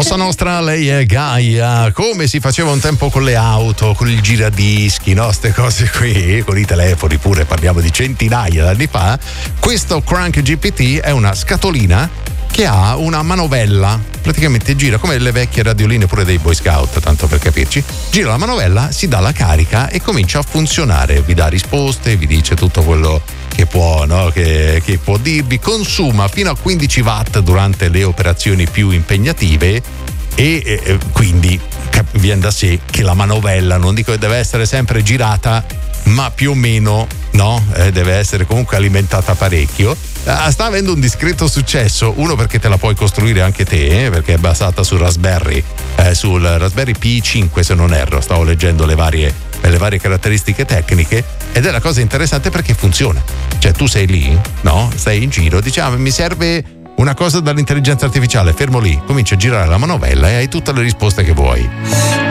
Cosa nostra, lei è Gaia, come si faceva un tempo con le auto, con il giradischi, no? Ste cose qui, con i telefoni pure, parliamo di centinaia d'anni fa. Questo Crank GPT è una scatolina che ha una manovella, praticamente gira come le vecchie radioline pure dei Boy Scout, tanto per capirci. Gira la manovella, si dà la carica e comincia a funzionare, vi dà risposte, vi dice tutto quello che può, no? Che può dirvi, consuma fino a 15 watt durante le operazioni più impegnative e quindi viene da sé che la manovella, non dico che deve essere sempre girata, ma più o meno no, deve essere comunque alimentata parecchio. Sta avendo un discreto successo, uno perché te la puoi costruire anche te, perché è basata sul Raspberry Pi 5 se non erro, stavo leggendo le varie caratteristiche tecniche, ed è la cosa interessante perché funziona. Cioè tu sei lì, no? Stai in giro, dici mi serve una cosa dall'intelligenza artificiale, fermo lì, cominci a girare la manovella e hai tutte le risposte che vuoi.